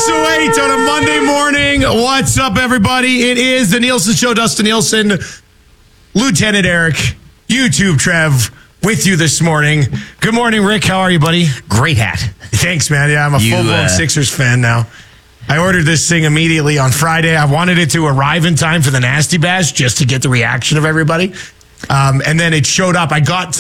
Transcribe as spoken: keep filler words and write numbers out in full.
six oh eight on a Monday morning. What's up, everybody? It is the Nielsen Show. Dustin Nielsen, Lieutenant Eric, YouTube Trev, with you this morning. Good morning, Rick. How are you, buddy? Great hat. Thanks, man. Yeah, I'm a You, full-blown uh, Sixers fan now. I ordered this thing immediately on Friday. I wanted it to arrive in time for the Nasty Bash just to get the reaction of everybody. Um, and then it showed up. I got